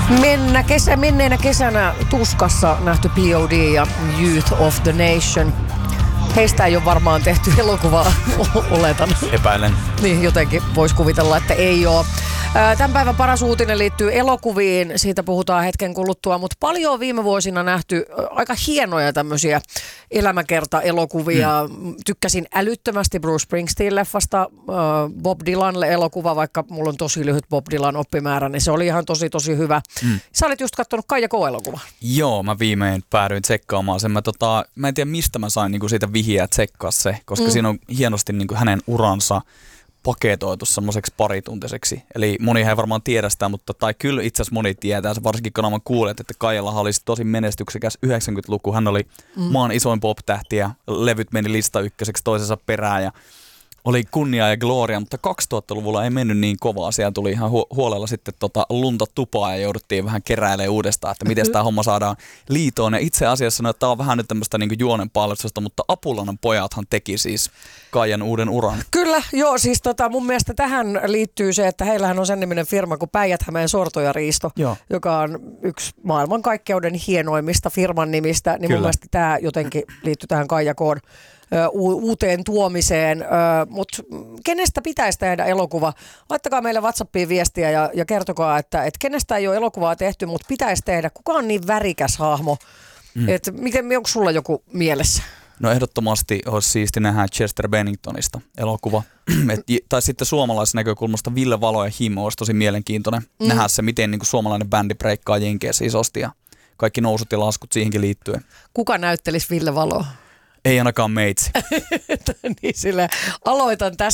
Menneenä kesänä Tuskassa nähty P.O.D. ja Youth of the Nation. Heistä ei ole varmaan tehty elokuvaa, oletan. Epäilen. Niin, jotenkin voisi kuvitella, että ei ole. Tämän päivän paras uutinen liittyy elokuviin, siitä puhutaan hetken kuluttua, mutta paljon on viime vuosina nähty aika hienoja tämmöisiä elämäkerta-elokuvia. Tykkäsin älyttömästi Bruce Springsteen-leffasta, Bob Dylanille elokuva, vaikka mulla on tosi lyhyt Bob Dylan oppimäärä, niin se oli ihan tosi hyvä. Sä olit just katsonut Kaija K-elokuvan. Joo, mä viimein päädyin tsekkaamaan sen. Mä en tiedä mistä mä sain niinku siitä vihiä tsekkaa se, koska siinä on hienosti niinku hänen uransa paketoitu semmoiseksi parituntiseksi. Eli moni ei varmaan tiedä sitä, tai kyllä itse asiassa moni tietää, se varsinkin kanavan kuulijat, että Kaijallahan oli tosi menestyksekäs 90-luku. Hän oli maan isoin pop-tähti ja levyt meni lista ykköseksi toisensa perään ja oli kunnia ja gloria, mutta 2000-luvulla ei mennyt niin kovaa. Siellä tuli ihan huolella sitten lunta tupaa ja jouduttiin vähän keräilemään uudestaan, että miten tämä homma saadaan liitoon. Ja itse asiassa tämä on vähän nyt tämmöistä niin juonen paljastusta, mutta Apulanan pojathan teki siis Kaijan uuden uran. Kyllä, joo, siis mun mielestä tähän liittyy se, että heillähän on sen niminen firma kuin Päijät-Hämeen Sorto ja Riisto, joka on yksi maailmankaikkeuden hienoimmista firman nimistä, niin mun mielestä tämä jotenkin liittyy tähän Kaija K:n uuteen tuomiseen, mutta kenestä pitäisi tehdä elokuva? Laittakaa meille WhatsAppiin viestiä ja kertokaa, että kenestä ei ole elokuvaa tehty, mutta pitäisi tehdä. Kuka on niin värikäs hahmo? Onko sulla joku mielessä? No ehdottomasti olisi siisti nähdä Chester Benningtonista elokuva. Tai sitten suomalaisesta näkökulmasta Ville Valo ja Himo olisi tosi mielenkiintoinen nähdä se, miten niin kuin suomalainen bändi breikkaa Jenkeissä isosti ja kaikki nousut ja laskut siihenkin liittyen. Kuka näyttelisi Ville Valoa? Ei ainakaan meitsi. Niin sille aloitan